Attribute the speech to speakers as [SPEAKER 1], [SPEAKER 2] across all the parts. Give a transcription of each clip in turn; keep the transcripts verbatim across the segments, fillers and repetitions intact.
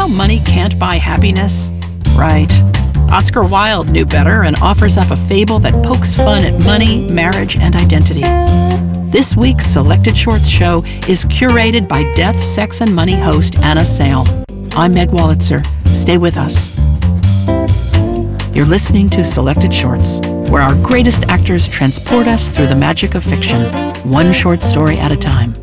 [SPEAKER 1] how money can't buy happiness? Right. Oscar Wilde knew better and offers up a fable that pokes fun at money, marriage, and identity. This week's Selected Shorts show is curated by Death, Sex, and Money host Anna Sale. I'm Meg Wolitzer. Stay with us. You're listening to Selected Shorts, where our greatest actors transport us through the magic of fiction, one short story at a time.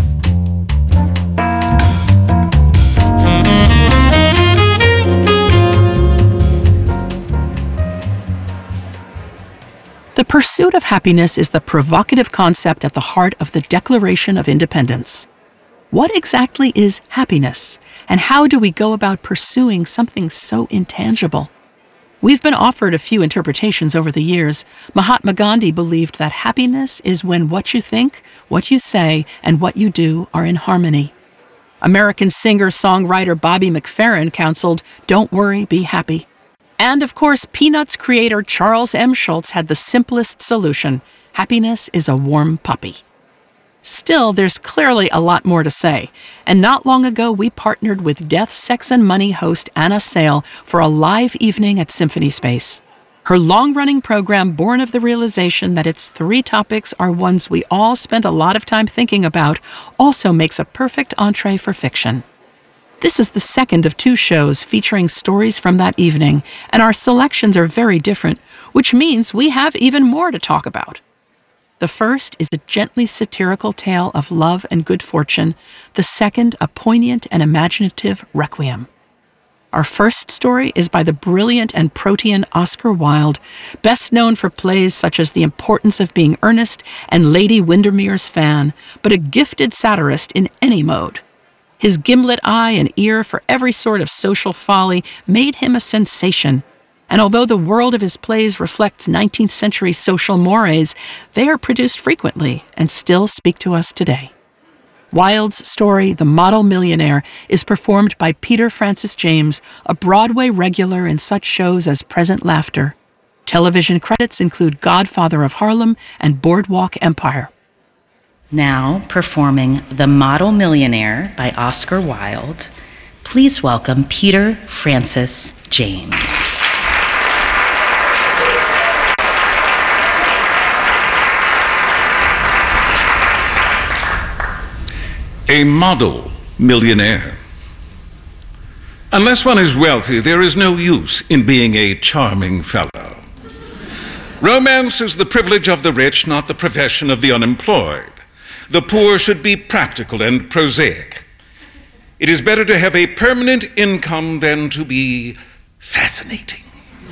[SPEAKER 1] The pursuit of happiness is the provocative concept at the heart of the Declaration of Independence. What exactly is happiness, and how do we go about pursuing something so intangible? We've been offered a few interpretations over the years. Mahatma Gandhi believed that happiness is when what you think, what you say, and what you do are in harmony. American singer-songwriter Bobby McFerrin counseled, "Don't worry, be happy." And of course, Peanuts creator Charles M. Schulz had the simplest solution: happiness is a warm puppy. Still, there's clearly a lot more to say, and not long ago we partnered with Death, Sex, and Money host Anna Sale for a live evening at Symphony Space. Her long-running program, born of the realization that its three topics are ones we all spend a lot of time thinking about, also makes a perfect entree for fiction. This is the second of two shows featuring stories from that evening, and our selections are very different, which means we have even more to talk about. The first is a gently satirical tale of love and good fortune, the second a poignant and imaginative requiem. Our first story is by the brilliant and protean Oscar Wilde, best known for plays such as The Importance of Being Earnest and Lady Windermere's Fan, but a gifted satirist in any mode. His gimlet eye and ear for every sort of social folly made him a sensation, and although the world of his plays reflects nineteenth century social mores, they are produced frequently and still speak to us today. Wilde's story, The Model Millionaire, is performed by Peter Francis James, a Broadway regular in such shows as Present Laughter. Television credits include Godfather of Harlem and Boardwalk Empire.
[SPEAKER 2] Now performing The Model Millionaire by Oscar Wilde, please welcome Peter Francis James.
[SPEAKER 3] A model millionaire. Unless one is wealthy, there is no use in being a charming fellow. Romance is the privilege of the rich, not the profession of the unemployed. The poor should be practical and prosaic. It is better to have a permanent income than to be fascinating.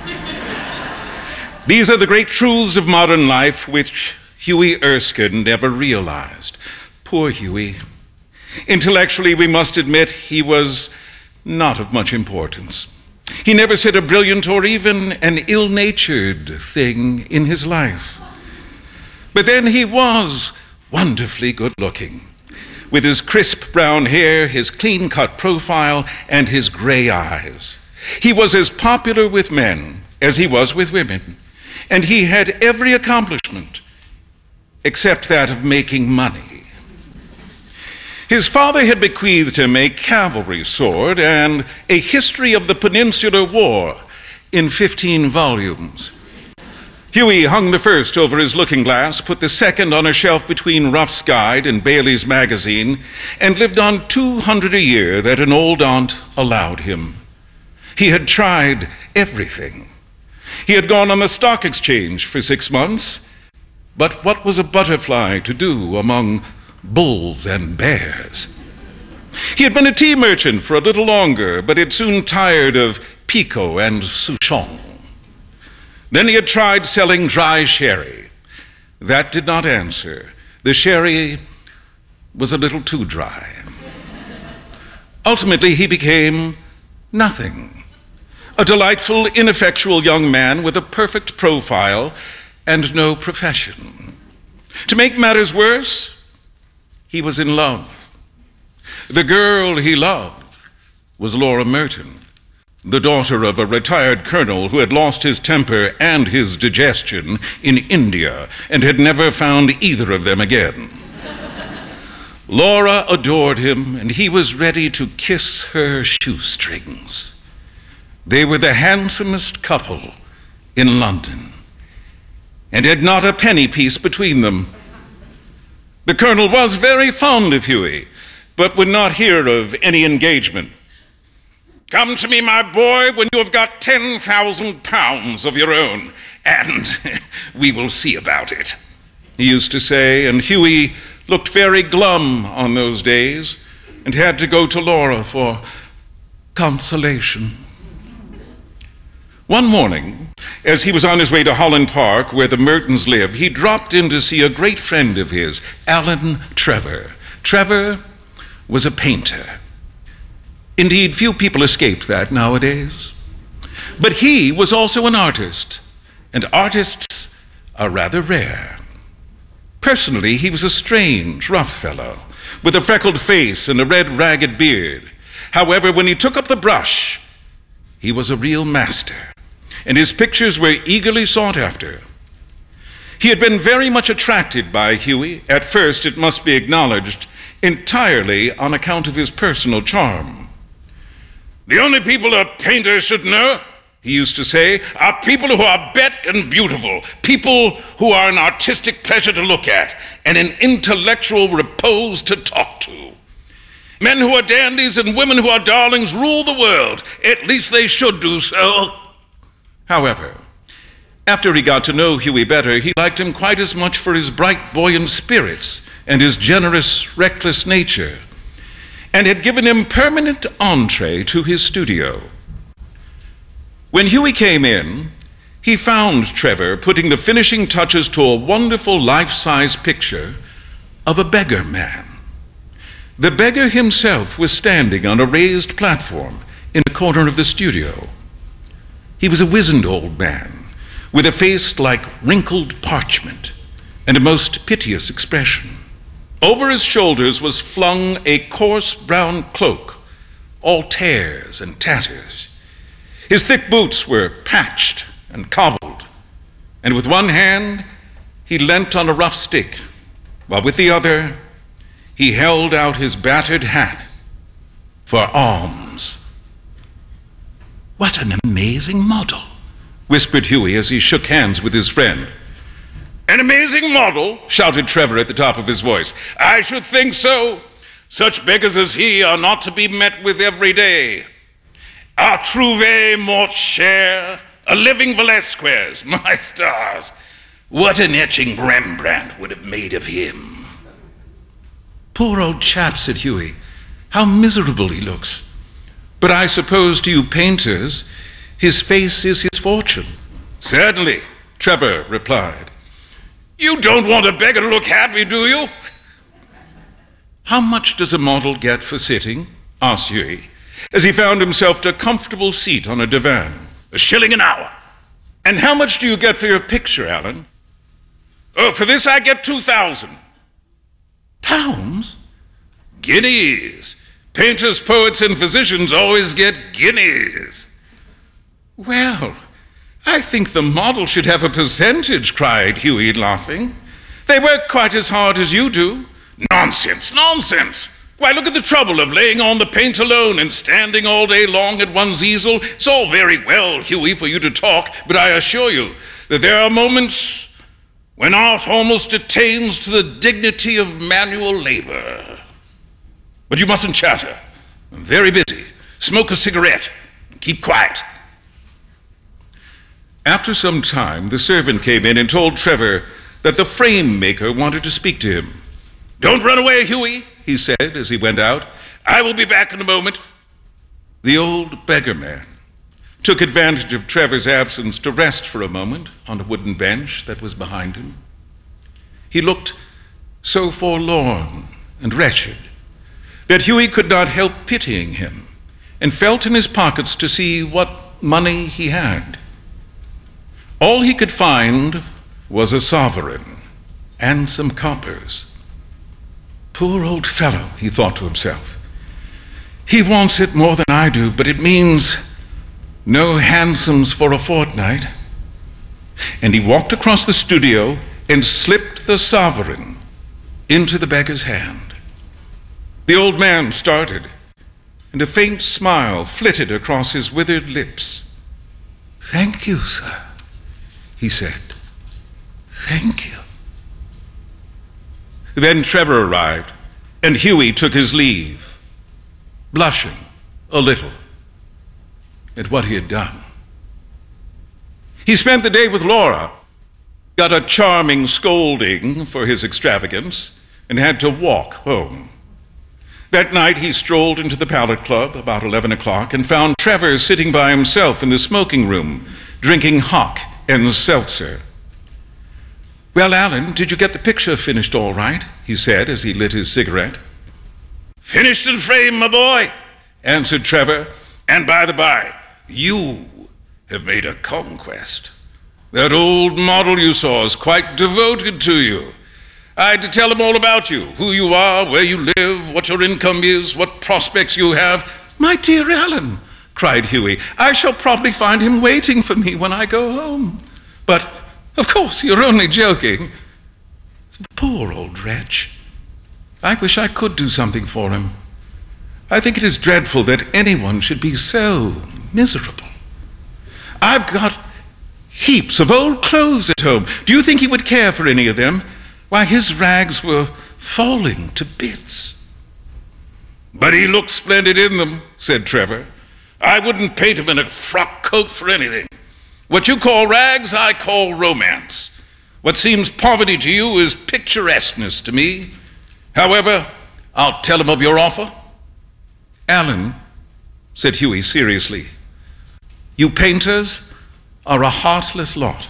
[SPEAKER 3] These are the great truths of modern life which Huey Erskine never realized. Poor Huey. Intellectually, we must admit he was not of much importance. He never said a brilliant or even an ill-natured thing in his life. But then he was wonderfully good-looking, with his crisp brown hair, his clean-cut profile, and his gray eyes. He was as popular with men as he was with women, and he had every accomplishment except that of making money. His father had bequeathed him a cavalry sword and a history of the Peninsular War in fifteen volumes. Huey hung the first over his looking glass, put the second on a shelf between Ruff's Guide and Bailey's Magazine, and lived on two hundred a year that an old aunt allowed him. He had tried everything. He had gone on the stock exchange for six months, but what was a butterfly to do among bulls and bears? He had been a tea merchant for a little longer, but had soon tired of Picot and Souchon. Then he had tried selling dry sherry. That did not answer. The sherry was a little too dry. Ultimately, he became nothing. A delightful, ineffectual young man with a perfect profile and no profession. To make matters worse, he was in love. The girl he loved was Laura Merton, the daughter of a retired colonel who had lost his temper and his digestion in India and had never found either of them again. Laura adored him, and he was ready to kiss her shoestrings. They were the handsomest couple in London, and had not a penny piece between them. The Colonel was very fond of Hughie, but would not hear of any engagement. "Come to me, my boy, when you have got ten thousand pounds of your own, and we will see about it," he used to say, and Hughie looked very glum on those days and had to go to Laura for consolation. One morning, as he was on his way to Holland Park, where the Mertons live, he dropped in to see a great friend of his, Alan Trevor. Trevor was a painter. Indeed, few people escape that nowadays. But he was also an artist, and artists are rather rare. Personally, he was a strange, rough fellow, with a freckled face and a red, ragged beard. However, when he took up the brush, he was a real master, and his pictures were eagerly sought after. He had been very much attracted by Hughie, at first, it must be acknowledged, entirely on account of his personal charm. "The only people a painter should know," he used to say, "are people who are bet and beautiful, people who are an artistic pleasure to look at and an intellectual repose to talk to. Men who are dandies and women who are darlings rule the world. At least they should do so." However, after he got to know Hughie better, he liked him quite as much for his bright, buoyant spirits and his generous, reckless nature, and had given him permanent entree to his studio. When Hughie came in, he found Trevor putting the finishing touches to a wonderful life-size picture of a beggar man. The beggar himself was standing on a raised platform in a corner of the studio. He was a wizened old man with a face like wrinkled parchment and a most piteous expression. Over his shoulders was flung a coarse brown cloak, all tears and tatters. His thick boots were patched and cobbled, and with one hand he leant on a rough stick, while with the other he held out his battered hat for alms. "What an amazing model," whispered Hughie as he shook hands with his friend. "An amazing model?" shouted Trevor at the top of his voice. "I should think so. Such beggars as he are not to be met with every day. A trouvé mort cher, a living Velasquez, my stars. What an etching Rembrandt would have made of him." "Poor old chap," said Hughie. "How miserable he looks. But I suppose to you painters, his face is his fortune." "Certainly," Trevor replied. "You don't want a beggar to look happy, do you?" "How much does a model get for sitting?" asked Hughie, as he found himself to a comfortable seat on a divan. "A shilling an hour." "And how much do you get for your picture, Alan?" "Oh, for this I get two thousand. "Pounds?" "Guineas. Painters, poets, and physicians always get guineas." "Well, I think the model should have a percentage," cried Hughie, laughing. "They work quite as hard as you do." "Nonsense, nonsense. Why, look at the trouble of laying on the paint alone and standing all day long at one's easel. It's all very well, Hughie, for you to talk, but I assure you that there are moments when art almost attains to the dignity of manual labor. But you mustn't chatter. I'm very busy. Smoke a cigarette. Keep quiet." After some time, the servant came in and told Trevor that the frame maker wanted to speak to him. "Don't run away, Hughie," he said as he went out. "I will be back in a moment." The old beggar man took advantage of Trevor's absence to rest for a moment on a wooden bench that was behind him. He looked so forlorn and wretched that Hughie could not help pitying him and felt in his pockets to see what money he had. All he could find was a sovereign and some coppers. "Poor old fellow," he thought to himself. "He wants it more than I do, but it means no hansoms for a fortnight." And he walked across the studio and slipped the sovereign into the beggar's hand. The old man started, and a faint smile flitted across his withered lips. "Thank you, sir," he said. "Thank you." Then Trevor arrived, and Hughie took his leave, blushing a little at what he had done. He spent the day with Laura, got a charming scolding for his extravagance, and had to walk home. That night he strolled into the Pallet Club about eleven o'clock and found Trevor sitting by himself in the smoking room, drinking hock and seltzer. "Well, Alan, did you get the picture finished all right?" he said as he lit his cigarette. "Finished in frame, my boy," answered Trevor. "And by the by, you have made a conquest. That old model you saw is quite devoted to you. I had to tell him all about you, who you are, where you live, what your income is, what prospects you have." "My dear Alan," cried Hughie, "I shall probably find him waiting for me when I go home. But, of course, you're only joking. Poor old wretch. I wish I could do something for him. I think it is dreadful that anyone should be so miserable. I've got heaps of old clothes at home. Do you think he would care for any of them? Why, his rags were falling to bits." "But he looks splendid in them," said Trevor. "I wouldn't paint him in a frock coat for anything. What you call rags, I call romance. What seems poverty to you is picturesqueness to me. However, I'll tell him of your offer." "Alan," said Hughie seriously, "you painters are a heartless lot."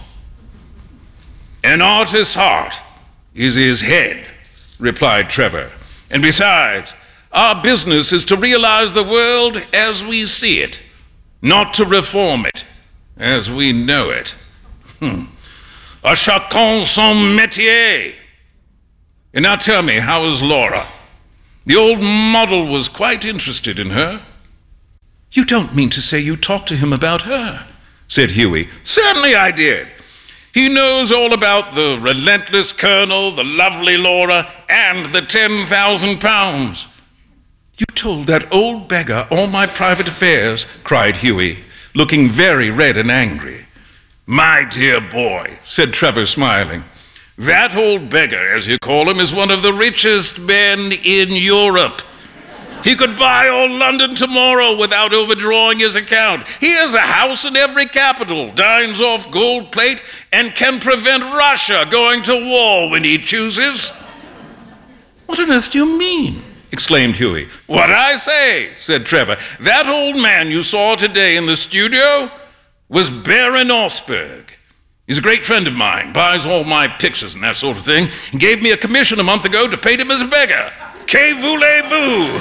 [SPEAKER 3] "An artist's heart is his head," replied Trevor. "And besides, our business is to realize the world as we see it, not to reform it as we know it. Hmm. A chacun son métier. And now tell me, how is Laura? The old model was quite interested in her." "You don't mean to say you talked to him about her?" said Hughie. "Certainly I did. He knows all about the relentless Colonel, the lovely Laura, and the ten thousand pounds. "You told that old beggar all my private affairs," cried Hughie, looking very red and angry. "My dear boy," said Trevor, smiling, "that old beggar, as you call him, is one of the richest men in Europe. He could buy all London tomorrow without overdrawing his account. He has a house in every capital, dines off gold plate, and can prevent Russia going to war when he chooses." "What on earth do you mean?" exclaimed Hughie. "What I say," said Trevor. "That old man you saw today in the studio was Baron Osberg. He's a great friend of mine, buys all my pictures and that sort of thing, and gave me a commission a month ago to paint him as a beggar. Que voulez-vous?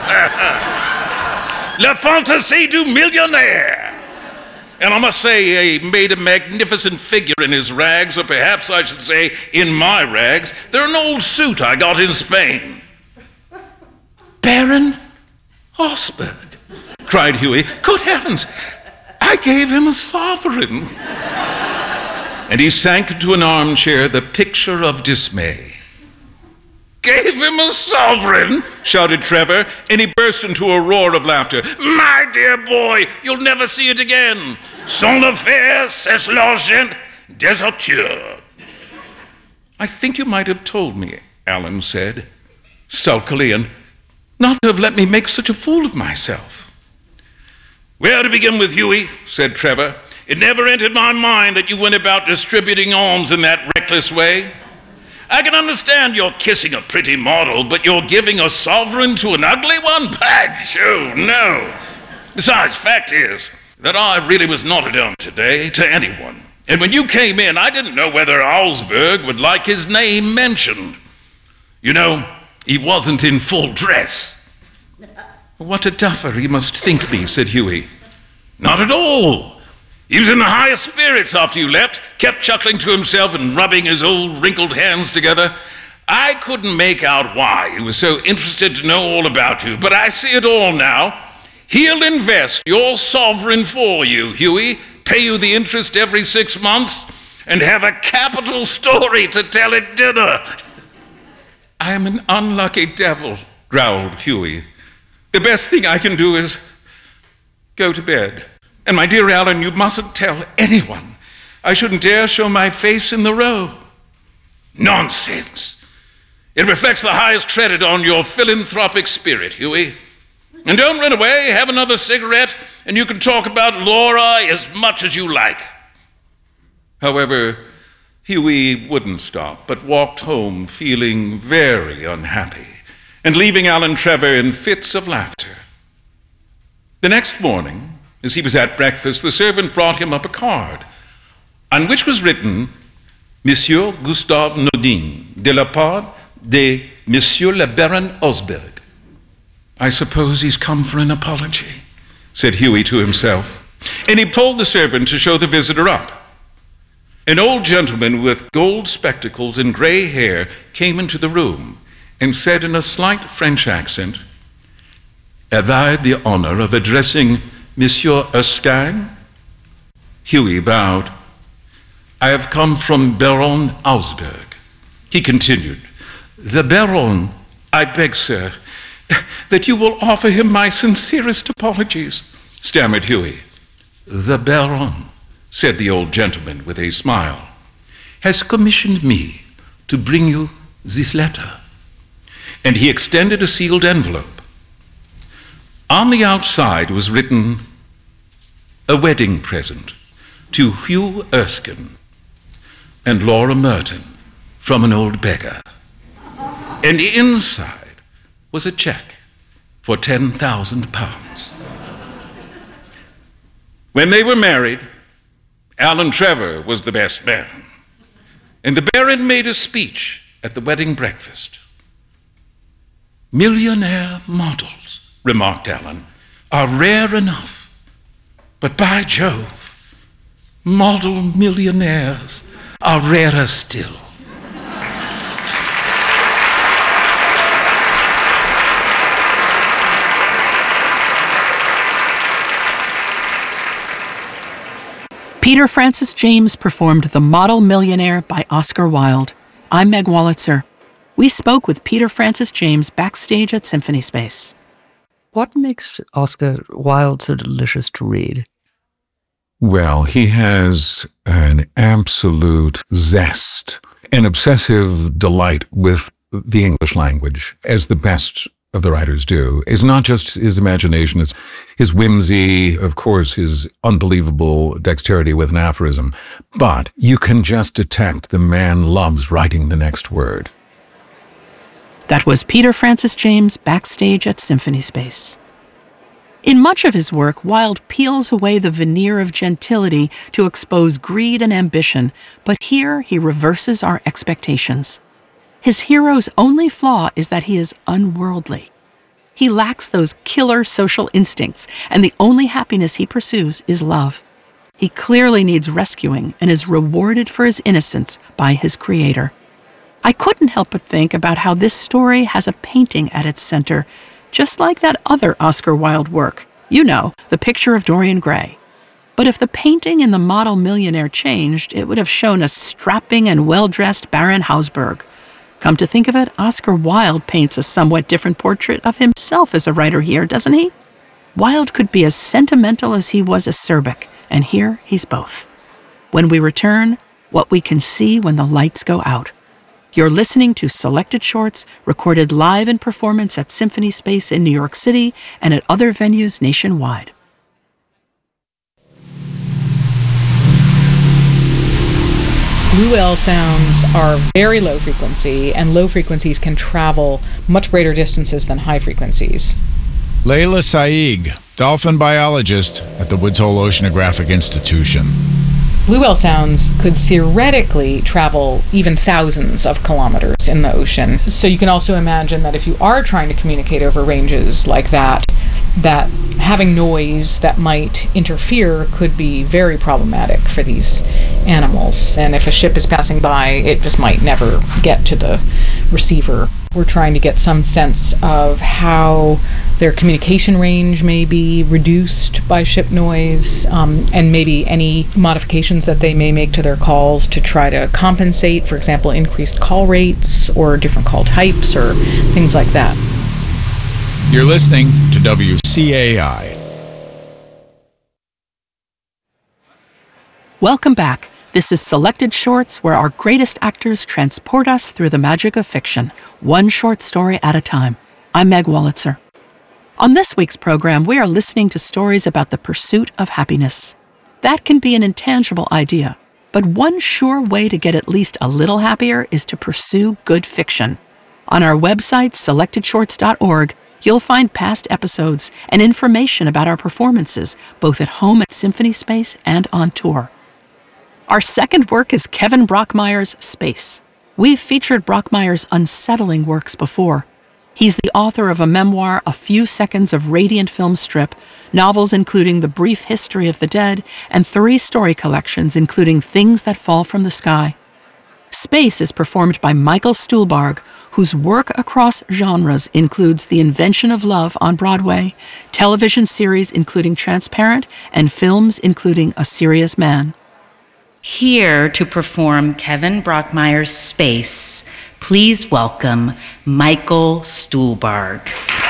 [SPEAKER 3] La fantaisie du millionnaire. And I must say, he made a magnificent figure in his rags, or perhaps I should say, in my rags. They're an old suit I got in Spain." "Baron Osberg," cried Hughie. "Good heavens, I gave him a sovereign." And he sank into an armchair, the picture of dismay. "Gave him a sovereign?" shouted Trevor, and he burst into a roar of laughter. "My dear boy, you'll never see it again. Son affaire, c'est l'argent des auteurs." "I think you might have told me," Alan said, sulkily, "and not to have let me make such a fool of myself." "Well, to begin with, Hughie," said Trevor, "it never entered my mind that you went about distributing alms in that reckless way. I can understand you're kissing a pretty model, but you're giving a sovereign to an ugly one? By Jove, no. Besides, fact is that I really was not at home today to anyone. And when you came in, I didn't know whether Osberg would like his name mentioned. You know, he wasn't in full dress." "What a duffer he must think me," said Hughie. "Not at all. He was in the highest spirits after you left, kept chuckling to himself and rubbing his old wrinkled hands together. I couldn't make out why he was so interested to know all about you, but I see it all now. He'll invest your sovereign for you, Hughie, pay you the interest every six months, and have a capital story to tell at dinner." "I am an unlucky devil," growled Hughie. The best thing I can do is go to bed. And my dear Alan, you mustn't tell anyone. I shouldn't dare show my face in the row. Nonsense. It reflects the highest credit on your philanthropic spirit, Huey. And don't run away, have another cigarette, and you can talk about Laura as much as you like. However, Huey wouldn't stop, but walked home feeling very unhappy and leaving Alan Trevor in fits of laughter. The next morning, as he was at breakfast, the servant brought him up a card on which was written, Monsieur Gustave Nodin, de la part de Monsieur le Baron Osberg. I suppose he's come for an apology, said Huey to himself, and he told the servant to show the visitor up. An old gentleman with gold spectacles and gray hair came into the room and said in a slight French accent, Have I the honor of addressing Monsieur Erskine? Huey bowed. I have come from Baron Ausberg. He continued, The Baron, I beg, sir, that you will offer him my sincerest apologies, stammered Huey. The Baron, said the old gentleman with a smile, has commissioned me to bring you this letter. And he extended a sealed envelope. On the outside was written, A wedding present to Hugh Erskine and Laura Merton from an old beggar. And inside was a check for ten thousand pounds. When they were married, Alan Trevor was the best man. And the Baron made a speech at the wedding breakfast. Millionaire models, remarked Alan, are rare enough. But by Jove, model millionaires are rarer still.
[SPEAKER 1] Peter Francis James performed The Model Millionaire by Oscar Wilde. I'm Meg Wolitzer. We spoke with Peter Francis James backstage at Symphony Space.
[SPEAKER 4] What makes Oscar Wilde so delicious to read?
[SPEAKER 5] Well, he has an absolute zest, an obsessive delight with the English language, as the best of the writers do. It's not just his imagination, it's his whimsy, of course, his unbelievable dexterity with an aphorism. But you can just detect the man loves writing the next word.
[SPEAKER 1] That was Peter Francis James backstage at Symphony Space. In much of his work, Wilde peels away the veneer of gentility to expose greed and ambition, but here he reverses our expectations. His hero's only flaw is that he is unworldly. He lacks those killer social instincts, and the only happiness he pursues is love. He clearly needs rescuing and is rewarded for his innocence by his creator. I couldn't help but think about how this story has a painting at its center, just like that other Oscar Wilde work, you know, The Picture of Dorian Gray. But if the painting in The Model Millionaire changed, it would have shown a strapping and well-dressed Baron Hausberg. Come to think of it, Oscar Wilde paints a somewhat different portrait of himself as a writer here, doesn't he? Wilde could be as sentimental as he was acerbic, and here he's both. When we return, what we can see when the lights go out. You're listening to Selected Shorts, recorded live in performance at Symphony Space in New York City and at other venues nationwide.
[SPEAKER 6] Blue whale sounds are very low frequency, and low frequencies can travel much greater distances than high frequencies.
[SPEAKER 7] Layla Saig, dolphin biologist at the Woods Hole Oceanographic Institution.
[SPEAKER 6] Blue whale sounds could theoretically travel even thousands of kilometers in the ocean. So you can also imagine that if you are trying to communicate over ranges like that, that having noise that might interfere could be very problematic for these animals. And if a ship is passing by, it just might never get to the receiver. We're trying to get some sense of how their communication range may be reduced by ship noise, um, and maybe any modifications that they may make to their calls to try to compensate, for example, increased call rates or different call types or things like that.
[SPEAKER 7] You're listening to W C A I.
[SPEAKER 1] Welcome back. This is Selected Shorts, where our greatest actors transport us through the magic of fiction, one short story at a time. I'm Meg Wolitzer. On this week's program, we are listening to stories about the pursuit of happiness. That can be an intangible idea, but one sure way to get at least a little happier is to pursue good fiction. On our website, selected shorts dot org, you'll find past episodes and information about our performances, both at home at Symphony Space and on tour. Our second work is Kevin Brockmeyer's Space. We've featured Brockmeyer's unsettling works before. He's the author of a memoir, A Few Seconds of Radiant Film Strip, novels including The Brief History of the Dead, and three story collections including Things That Fall from the Sky. Space is performed by Michael Stuhlbarg, whose work across genres includes The Invention of Love on Broadway, television series including Transparent, and films including A Serious Man.
[SPEAKER 2] Here to perform Kevin Brockmeyer's Space, please welcome Michael Stuhlbarg.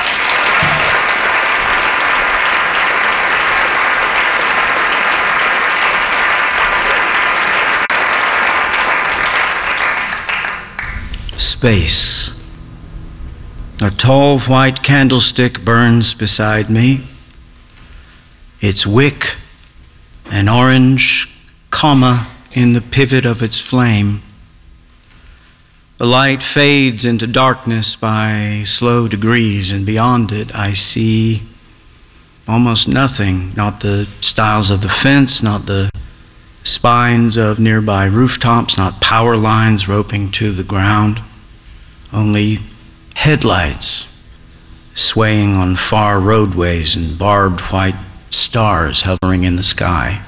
[SPEAKER 8] Space. A tall white candlestick burns beside me. Its wick, an orange comma in the pivot of its flame. The light fades into darkness by slow degrees, and beyond it I see almost nothing, not the stiles of the fence, not the spines of nearby rooftops, not power lines roping to the ground, only headlights swaying on far roadways and barbed white stars hovering in the sky.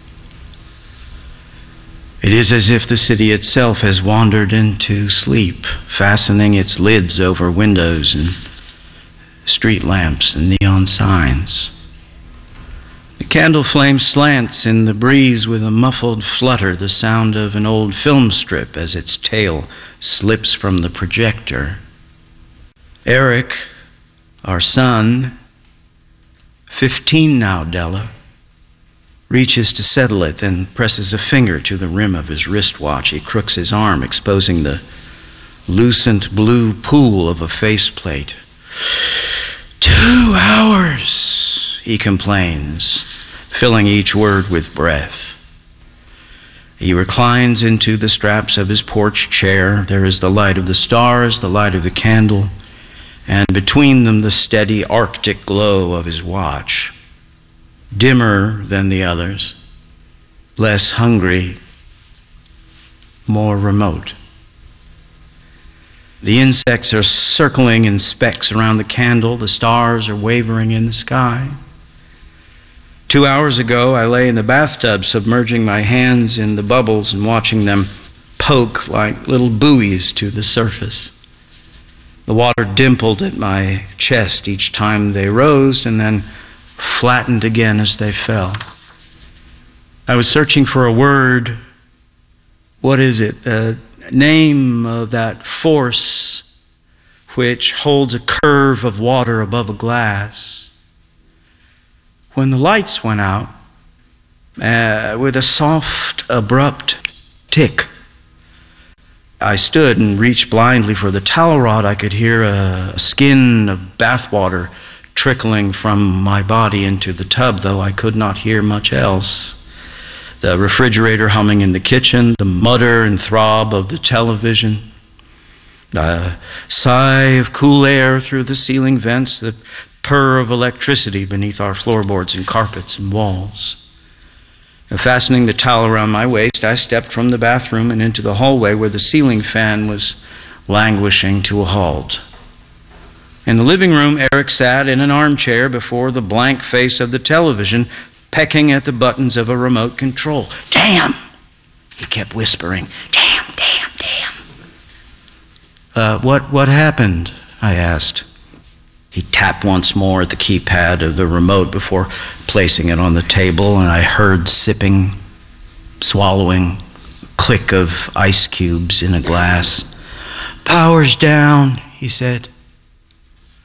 [SPEAKER 8] It is as if the city itself has wandered into sleep, fastening its lids over windows and street lamps and neon signs. The candle flame slants in the breeze with a muffled flutter, the sound of an old film strip as its tail slips from the projector. Eric, our son, fifteen now, Della, reaches to settle it and presses a finger to the rim of his wristwatch. He crooks his arm, exposing the lucent blue pool of a faceplate. Two hours, he complains, filling each word with breath. He reclines into the straps of his porch chair. There is the light of the stars, the light of the candle, and between them the steady Arctic glow of his watch. Dimmer than the others, less hungry, more remote. The insects are circling in specks around the candle. The stars are wavering in the sky. Two hours ago, I lay in the bathtub, submerging my hands in the bubbles and watching them poke like little buoys to the surface. The water dimpled at my chest each time they rose and then flattened again as they fell. I was searching for a word. What is it? The name of that force which holds a curve of water above a glass. When the lights went out, uh, with a soft, abrupt tick, I stood and reached blindly for the towel rod. I could hear a, a skin of bathwater trickling from my body into the tub, though I could not hear much else. The refrigerator humming in the kitchen, the mutter and throb of the television, a sigh of cool air through the ceiling vents, the purr of electricity beneath our floorboards and carpets and walls. And fastening the towel around my waist, I stepped from the bathroom and into the hallway where the ceiling fan was languishing to a halt. In the living room, Eric sat in an armchair before the blank face of the television, pecking at the buttons of a remote control. Damn, he kept whispering. Damn, damn, damn. Uh, what, what happened? I asked. He tapped once more at the keypad of the remote before placing it on the table, and I heard sipping, swallowing, click of ice cubes in a glass. Power's down, he said.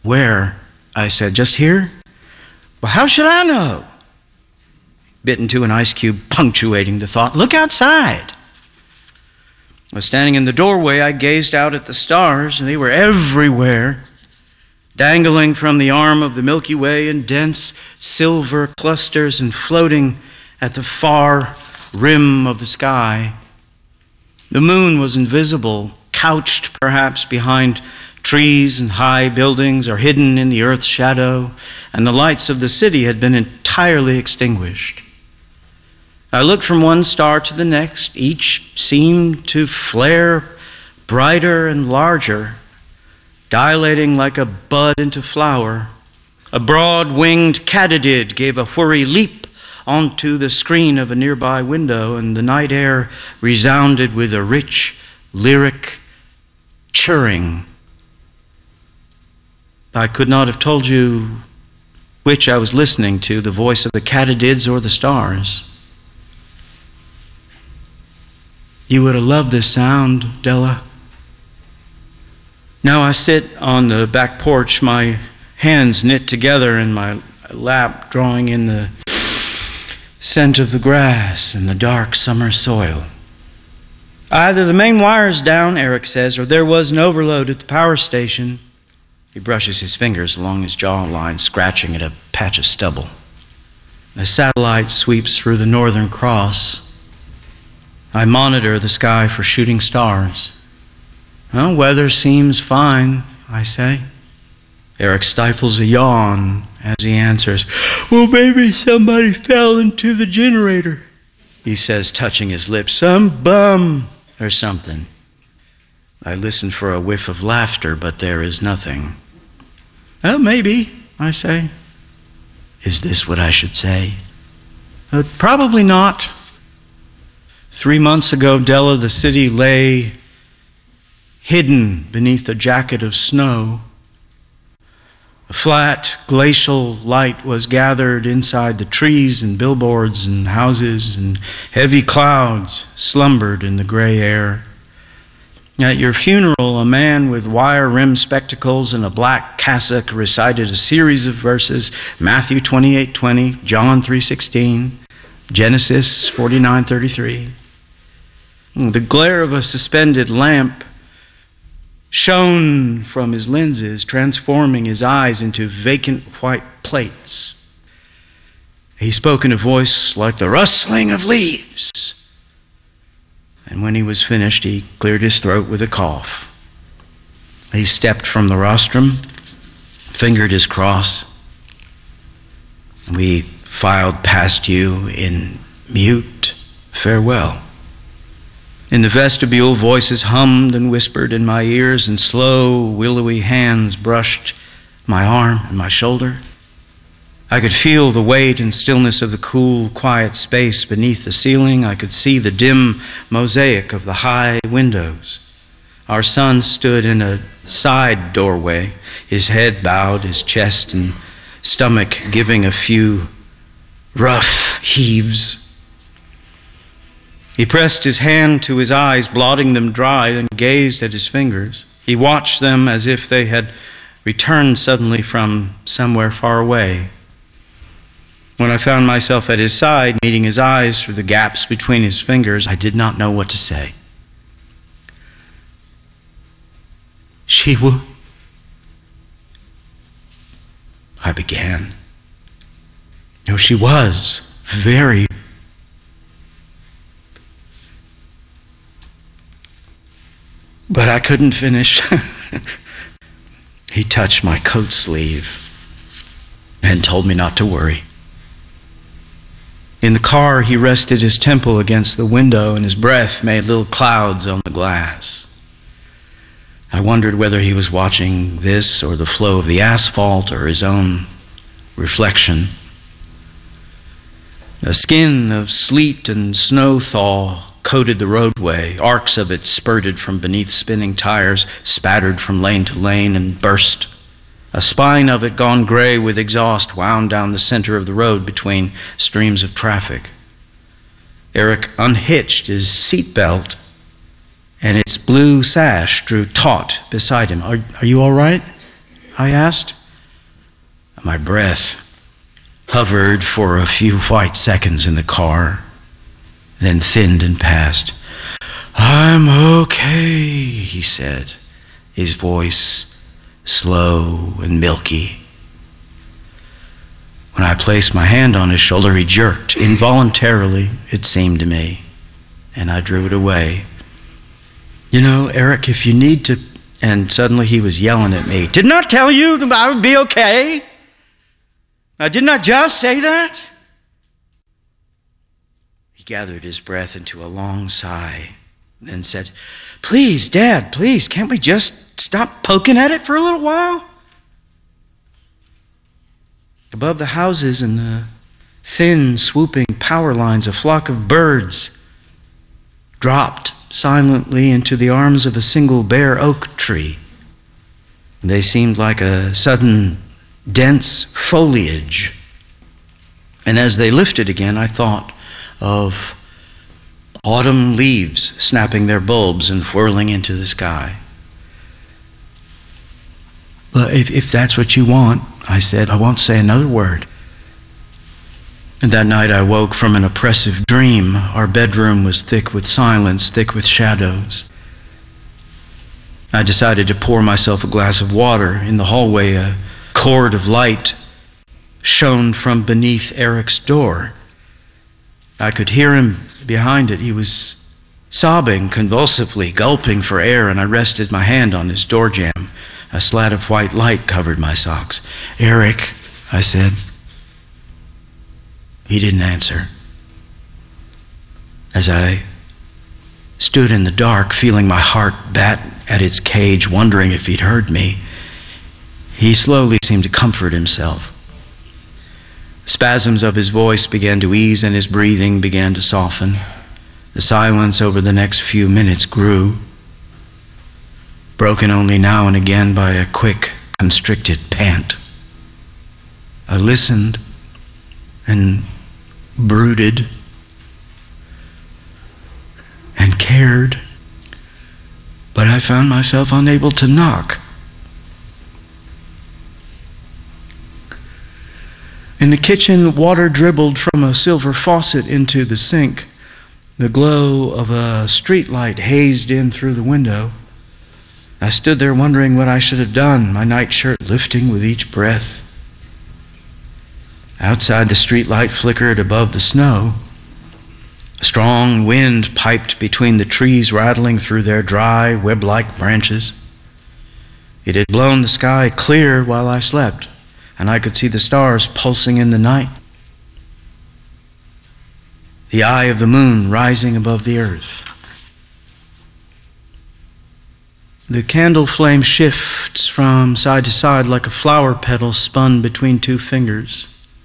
[SPEAKER 8] Where? I said. Just here? Well, how should I know? Bit into an ice cube, punctuating the thought. Look outside. I was standing in the doorway. I gazed out at the stars, and they were everywhere, dangling from the arm of the Milky Way in dense silver clusters and floating at the far rim of the sky. The moon was invisible, couched perhaps behind trees and high buildings, or hidden in the earth's shadow, and the lights of the city had been entirely extinguished. I looked from one star to the next. Each seemed to flare brighter and larger, dilating like a bud into flower. A broad-winged katydid gave a whirry leap onto the screen of a nearby window, and the night air resounded with a rich, lyric chirring. I could not have told you which I was listening to, the voice of the katydids or the stars. You would have loved this sound, Della. Now I sit on the back porch, my hands knit together in my lap, drawing in the scent of the grass and the dark summer soil. Either the main wire's down, Eric says, or there was an overload at the power station. He brushes his fingers along his jawline, scratching at a patch of stubble. A satellite sweeps through the Northern Cross. I monitor the sky for shooting stars. Well, weather seems fine, I say. Eric stifles a yawn as he answers, well, maybe somebody fell into the generator, he says, touching his lips. Some bum or something. I listen for a whiff of laughter, but there is nothing. Well, maybe, I say. Is this what I should say? Uh, probably not. Three months ago, Della, the city lay hidden beneath a jacket of snow. A flat, glacial light was gathered inside the trees and billboards and houses, and heavy clouds slumbered in the gray air. At your funeral, a man with wire-rimmed spectacles and a black cassock recited a series of verses, Matthew twenty-eight twenty, John three sixteen, Genesis forty-nine thirty-three. The glare of a suspended lamp shone from his lenses, transforming his eyes into vacant white plates. He spoke in a voice like the rustling of leaves. And when he was finished, he cleared his throat with a cough. He stepped from the rostrum, fingered his cross. We filed past you in mute farewell. In the vestibule, voices hummed and whispered in my ears, and slow, willowy hands brushed my arm and my shoulder. I could feel the weight and stillness of the cool, quiet space beneath the ceiling. I could see the dim mosaic of the high windows. Our son stood in a side doorway, his head bowed, his chest and stomach giving a few rough heaves. He pressed his hand to his eyes, blotting them dry, then gazed at his fingers. He watched them as if they had returned suddenly from somewhere far away. When I found myself at his side, meeting his eyes through the gaps between his fingers, I did not know what to say. She will... I began. No, she was very... But I couldn't finish. He touched my coat sleeve and told me not to worry. In the car, he rested his temple against the window, and his breath made little clouds on the glass. I wondered whether he was watching this or the flow of the asphalt or his own reflection. A skin of sleet and snow thaw coated the roadway. Arcs of it spurted from beneath spinning tires, spattered from lane to lane, and burst. A spine of it, gone gray with exhaust, wound down the center of the road between streams of traffic. Eric unhitched his seatbelt, and its blue sash drew taut beside him. Are, are you all right? I asked. My breath hovered for a few white seconds in the car, then thinned and passed. I'm okay, he said, his voice slow and milky. When I placed my hand on his shoulder, he jerked, involuntarily, it seemed to me, and I drew it away. You know, Eric, if you need to... And suddenly he was yelling at me. Didn't I tell you I would be okay? Uh, didn't I just say that? He gathered his breath into a long sigh, then said, please, Dad, please, can't we just stop poking at it for a little while? Above the houses and the thin, swooping power lines, a flock of birds dropped silently into the arms of a single bare oak tree. They seemed like a sudden dense foliage. And as they lifted again, I thought of autumn leaves snapping their bulbs and whirling into the sky. But if, if that's what you want, I said, I won't say another word. And that night I woke from an oppressive dream. Our bedroom was thick with silence, thick with shadows. I decided to pour myself a glass of water. In the hallway, a cord of light shone from beneath Eric's door. I could hear him behind it. He was sobbing convulsively, gulping for air, and I rested my hand on his door jamb. A slat of white light covered my socks. Eric, I said. He didn't answer. As I stood in the dark, feeling my heart bat at its cage, wondering if he'd heard me, he slowly seemed to comfort himself. Spasms of his voice began to ease and his breathing began to soften. The silence over the next few minutes grew, broken only now and again by a quick, constricted pant. I listened and brooded and cared, but I found myself unable to knock. In the kitchen, water dribbled from a silver faucet into the sink. The glow of a streetlight hazed in through the window. I stood there wondering what I should have done, my nightshirt lifting with each breath. Outside, the streetlight flickered above the snow. A strong wind piped between the trees, rattling through their dry, web-like branches. It had blown the sky clear while I slept, and I could see the stars pulsing in the night. The eye of the moon rising above the earth. The candle flame shifts from side to side like a flower petal spun between two fingers.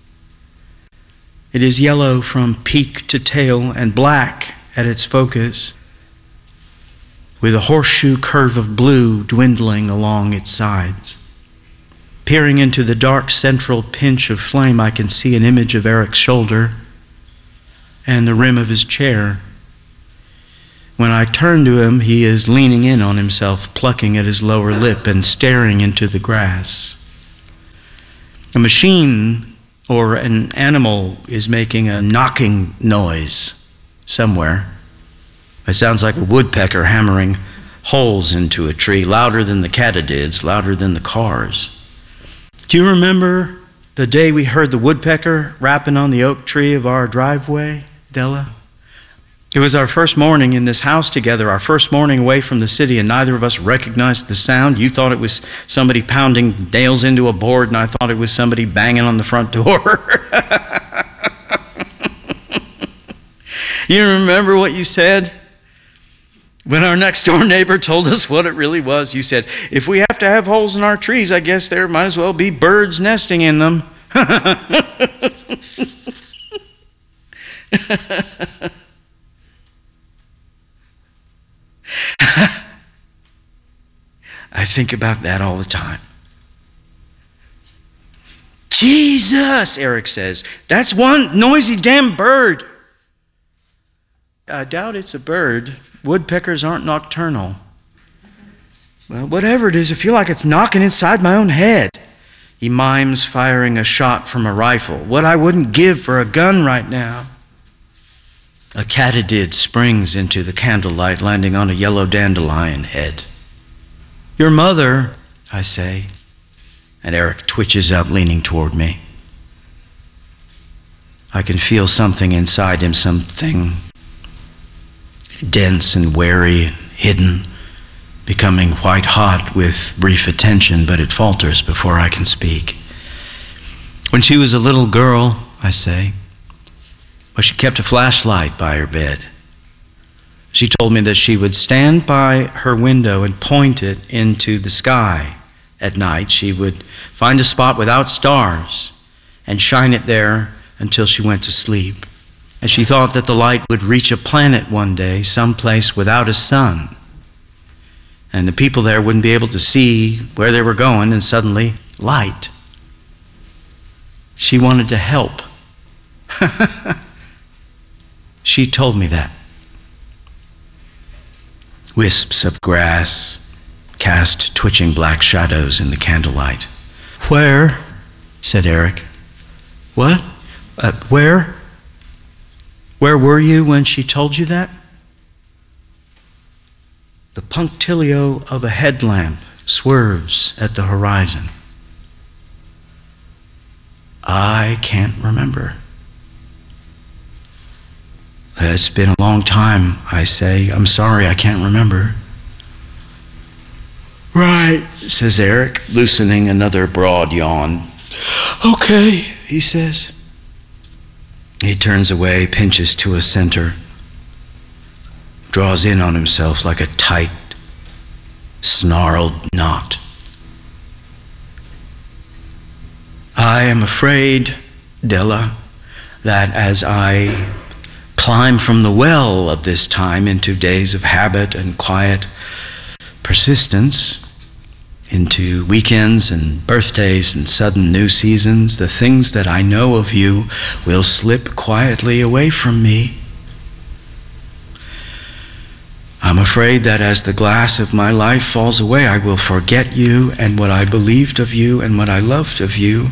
[SPEAKER 8] It is yellow from peak to tail and black at its focus, with a horseshoe curve of blue dwindling along its sides. Peering into the dark central pinch of flame, I can see an image of Eric's shoulder and the rim of his chair. When I turn to him, he is leaning in on himself, plucking at his lower lip and staring into the grass. A machine or an animal is making a knocking noise somewhere. It sounds like a woodpecker hammering holes into a tree, louder than the katydids, louder than the cars. Do you remember the day we heard the woodpecker rapping on the oak tree of our driveway, Della? It was our first morning in this house together, our first morning away from the city, and neither of us recognized the sound. You thought it was somebody pounding nails into a board, and I thought it was somebody banging on the front door. You remember what you said? When our next door neighbor told us what it really was, you said, if we have to have holes in our trees, I guess there might as well be birds nesting in them. I think about that all the time. Jesus, Eric says, that's one noisy damn bird. I doubt it's a bird. Woodpeckers aren't nocturnal. Well, whatever it is, I feel like it's knocking inside my own head. He mimes firing a shot from a rifle. What I wouldn't give for a gun right now. A katydid springs into the candlelight, landing on a yellow dandelion head. Your mother, I say, and Eric twitches up, leaning toward me. I can feel something inside him, something dense and wary, hidden, becoming white hot with brief attention, but it falters before I can speak. When she was a little girl, I say, well, she kept a flashlight by her bed. She told me that she would stand by her window and point it into the sky. At night, she would find a spot without stars and shine it there until she went to sleep. And she thought that the light would reach a planet one day, someplace without a sun. And the people there wouldn't be able to see where they were going, and suddenly, light. She wanted to help. She told me that. Wisps of grass cast twitching black shadows in the candlelight. Where? Said Eric. What? Uh, where? Where were you when she told you that? The punctilio of a headlamp swerves at the horizon. I can't remember. It's been a long time, I say. I'm sorry, I can't remember. Right, says Eric, loosening another broad yawn. Okay, he says. He turns away, pinches to a center, draws in on himself like a tight, snarled knot. I am afraid, Della, that as I climb from the well of this time into days of habit and quiet persistence, into weekends and birthdays and sudden new seasons, the things that I know of you will slip quietly away from me. I'm afraid that as the glass of my life falls away, I will forget you and what I believed of you and what I loved of you.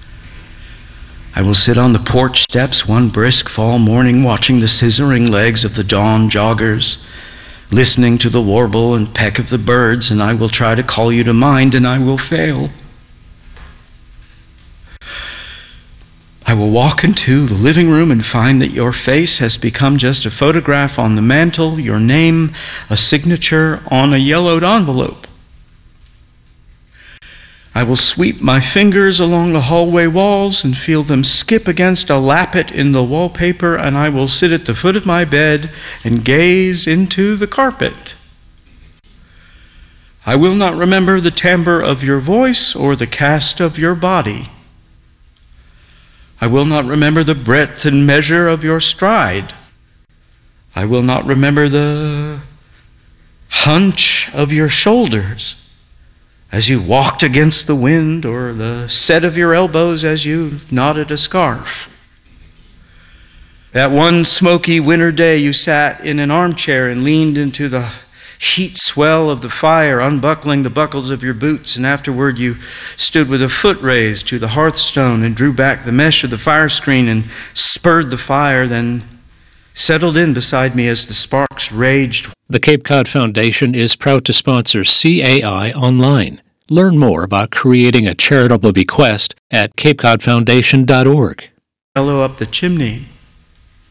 [SPEAKER 8] I will sit on the porch steps one brisk fall morning watching the scissoring legs of the dawn joggers, listening to the warble and peck of the birds, and I will try to call you to mind, and I will fail. I will walk into the living room and find that your face has become just a photograph on the mantel, your name a signature on a yellowed envelope. I will sweep my fingers along the hallway walls and feel them skip against a lappet in the wallpaper, and I will sit at the foot of my bed and gaze into the carpet. I will not remember the timbre of your voice or the cast of your body. I will not remember the breadth and measure of your stride. I will not remember the hunch of your shoulders as you walked against the wind, or the set of your elbows as you knotted a scarf. That one smoky winter day you sat in an armchair and leaned into the heat swell of the fire, unbuckling the buckles of your boots, and afterward you stood with a foot raised to the hearthstone and drew back the mesh of the fire screen and spurred the fire, then settled in beside me as the sparks raged.
[SPEAKER 9] The Cape Cod Foundation is proud to sponsor C A I Online. Learn more about creating a charitable bequest at cape cod foundation dot org.
[SPEAKER 8] Hello up the chimney.